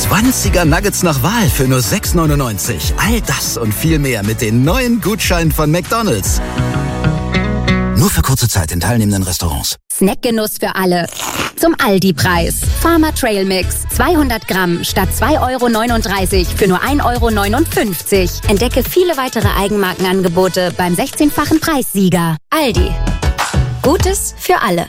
20er Nuggets nach Wahl für nur 6,99. All das und viel mehr mit den neuen Gutscheinen von McDonald's. Nur für kurze Zeit in teilnehmenden Restaurants. Snackgenuss für alle. Zum Aldi-Preis. Farmer Trail Mix. 200 Gramm statt 2,39 € für nur 1,59 €. Entdecke viele weitere Eigenmarkenangebote beim 16-fachen Preissieger. Aldi. Gutes für alle.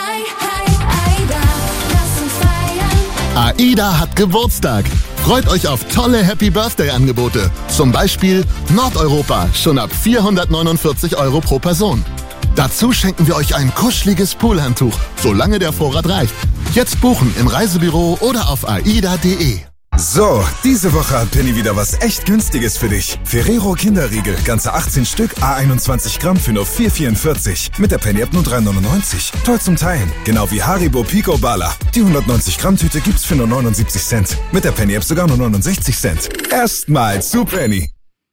AIDA hat Geburtstag. Freut euch auf tolle Happy-Birthday-Angebote. Zum Beispiel Nordeuropa, schon ab 449 € pro Person. Dazu schenken wir euch ein kuscheliges Poolhandtuch, solange der Vorrat reicht. Jetzt buchen im Reisebüro oder auf aida.de. So, diese Woche hat Penny wieder was echt Günstiges für dich. Ferrero Kinderriegel, ganze 18 Stück, A21 Gramm für nur 4,44. Mit der Penny-App nur 3,99. Toll zum Teilen. Genau wie Haribo Pico Bala. Die 190 Gramm Tüte gibt's für nur 79 Cent. Mit der Penny-App sogar nur 69 Cent. Erstmal zu Penny.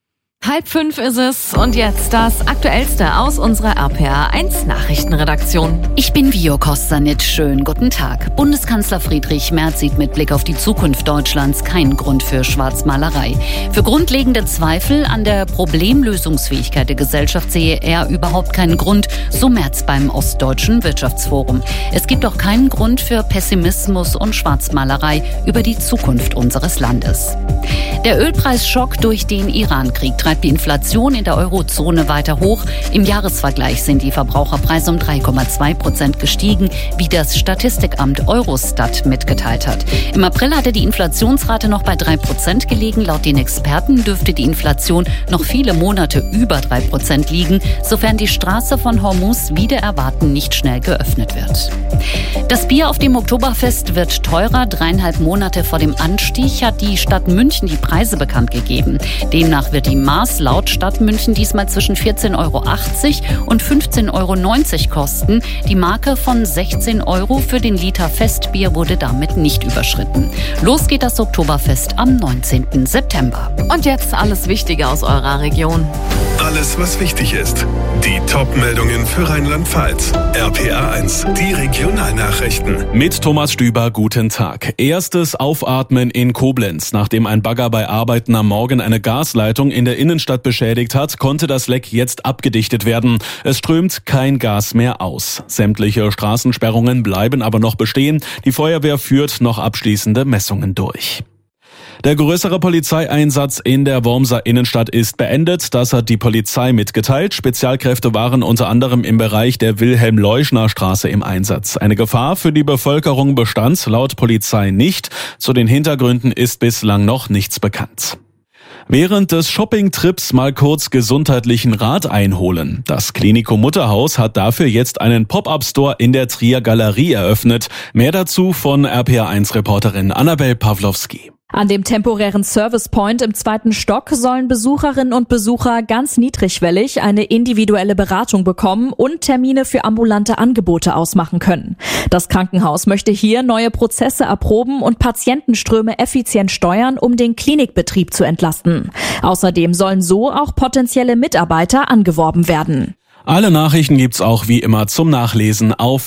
4:30 ist es und jetzt das Aktuellste aus unserer RPA1 Nachrichtenredaktion. Ich bin Vio Kostanic. Schönen guten Tag. Bundeskanzler Friedrich Merz sieht mit Blick auf die Zukunft Deutschlands keinen Grund für Schwarzmalerei. Für grundlegende Zweifel an der Problemlösungsfähigkeit der Gesellschaft sehe er überhaupt keinen Grund, so Merz beim Ostdeutschen Wirtschaftsforum. Es gibt auch keinen Grund für Pessimismus und Schwarzmalerei über die Zukunft unseres Landes. Der Ölpreisschock durch den Iran-Krieg treibt die Inflation in der Eurozone weiter hoch. Im Jahresvergleich sind die Verbraucherpreise um 3,2% gestiegen, wie das Statistikamt Eurostat mitgeteilt hat. Im April hatte die Inflationsrate noch bei 3% gelegen. Laut den Experten dürfte die Inflation noch viele Monate über 3% liegen, sofern die Straße von Hormuz wider Erwarten nicht schnell geöffnet wird. Das Bier auf dem Oktoberfest wird teurer. 3,5 Monate vor dem Anstieg hat die Stadt München die Preise bekannt gegeben. Demnach wird die Maß laut Stadt München diesmal zwischen 14,80 € und 15,90 € kosten. Die Marke von 16 € für den Liter Festbier wurde damit nicht überschritten. Los geht das Oktoberfest am 19. September. Und jetzt alles Wichtige aus eurer Region. Alles, was wichtig ist. Die Top-Meldungen für Rheinland-Pfalz. RPA1, die Regionalnachrichten. Mit Thomas Stüber, guten Tag. Erstes Aufatmen in Koblenz. Nachdem ein Bagger bei Arbeiten am Morgen eine Gasleitung in der Innenstadt beschädigt hat, konnte das Leck jetzt abgedichtet werden. Es strömt kein Gas mehr aus. Sämtliche Straßensperrungen bleiben aber noch bestehen. Die Feuerwehr führt noch abschließende Messungen durch. Der größere Polizeieinsatz in der Wormser Innenstadt ist beendet. Das hat die Polizei mitgeteilt. Spezialkräfte waren unter anderem im Bereich der Wilhelm-Leuschner-Straße im Einsatz. Eine Gefahr für die Bevölkerung bestand laut Polizei nicht. Zu den Hintergründen ist bislang noch nichts bekannt. Während des Shoppingtrips mal kurz gesundheitlichen Rat einholen. Das Klinikum Mutterhaus hat dafür jetzt einen Pop-up-Store in der Trier Galerie eröffnet. Mehr dazu von RPA1-Reporterin Annabel Pawlowski. An dem temporären Service Point im 2. Stock sollen Besucherinnen und Besucher ganz niedrigschwellig eine individuelle Beratung bekommen und Termine für ambulante Angebote ausmachen können. Das Krankenhaus möchte hier neue Prozesse erproben und Patientenströme effizient steuern, um den Klinikbetrieb zu entlasten. Außerdem sollen so auch potenzielle Mitarbeiter angeworben werden. Alle Nachrichten gibt's auch wie immer zum Nachlesen auf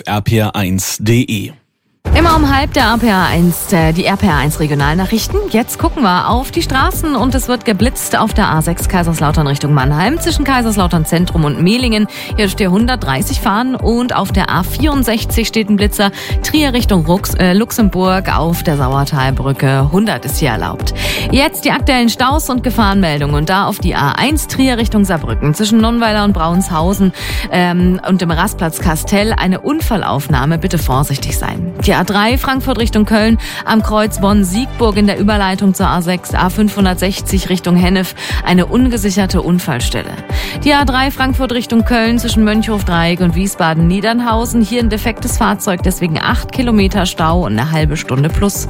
rpa1.de. Immer um 12:30 der RPA1, die RPA1 Regionalnachrichten. Jetzt gucken wir auf die Straßen und es wird geblitzt auf der A6 Kaiserslautern Richtung Mannheim zwischen Kaiserslautern Zentrum und Mehlingen. Hier dürft ihr 130 fahren und auf der A64 steht ein Blitzer. Trier Richtung Luxemburg auf der Sauertalbrücke 100 ist hier erlaubt. Jetzt die aktuellen Staus und Gefahrenmeldungen und da auf die A1 Trier Richtung Saarbrücken zwischen Nonnweiler und Braunshausen und dem Rastplatz Kastell eine Unfallaufnahme. Bitte vorsichtig sein. Die A3 Frankfurt Richtung Köln am Kreuz Bonn-Siegburg in der Überleitung zur A6 A560 Richtung Hennef eine ungesicherte Unfallstelle. Die A3 Frankfurt Richtung Köln zwischen Mönchhof-Dreieck und Wiesbaden-Niedernhausen. Hier ein defektes Fahrzeug, deswegen 8 Kilometer Stau und eine halbe Stunde plus.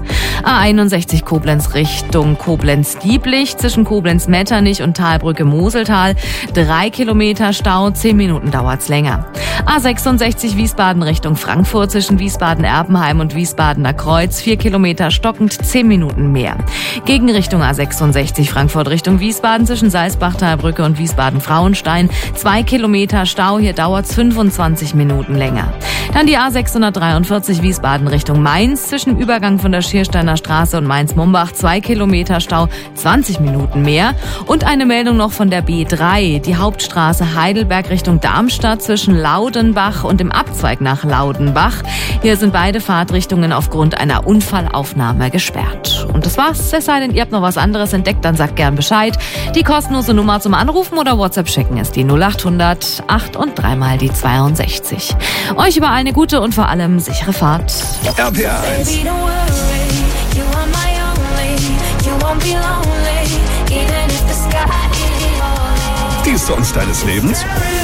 A61 Koblenz Richtung Koblenz-Dieblich zwischen Koblenz-Metternich und Talbrücke-Moseltal. 3 Kilometer Stau, 10 Minuten dauert's länger. A66 Wiesbaden Richtung Frankfurt zwischen Wiesbaden-Erbenheim Mannheim und Wiesbadener Kreuz 4 Kilometer stockend, 10 Minuten mehr. Gegenrichtung A66 Frankfurt Richtung Wiesbaden zwischen Salzbachtalbrücke und Wiesbaden-Frauenstein 2 Kilometer Stau, hier dauert es 25 Minuten länger. Dann die A643 Wiesbaden Richtung Mainz zwischen Übergang von der Schiersteiner Straße und Mainz-Mumbach 2 Kilometer Stau, 20 Minuten mehr. Und eine Meldung noch von der B3, die Hauptstraße Heidelberg Richtung Darmstadt zwischen Laudenbach und dem Abzweig nach Laudenbach. Hier sind beide Fahrtrichtungen aufgrund einer Unfallaufnahme gesperrt. Und das war's. Es sei denn, ihr habt noch was anderes entdeckt, dann sagt gern Bescheid. Die kostenlose Nummer zum Anrufen oder WhatsApp schicken ist die 0800 8 und 3 mal die 62. Euch überall eine gute und vor allem sichere Fahrt. RPA 1. Die Songs deines Lebens?